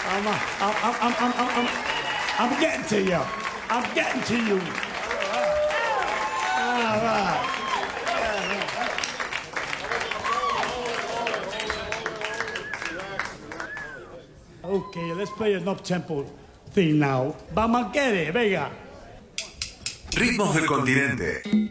I'm getting to you. I'm getting to you. All right. Okay, let's play an up-tempo thing now. Vamos a get it, venga. Ritmos del continente.